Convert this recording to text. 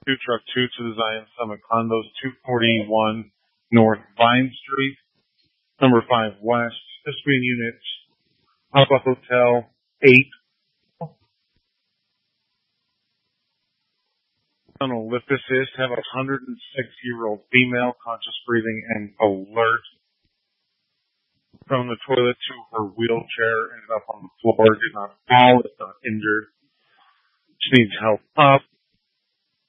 Truck 2 to the Zion Summit Condos, 241 North Vine Street, number 5 West, History Unit, Papa Hotel 8. On Olympus have a 106-year-old female, conscious breathing and alert. From the toilet to her wheelchair, ended up on the floor, did not fall, is not injured. She needs help up.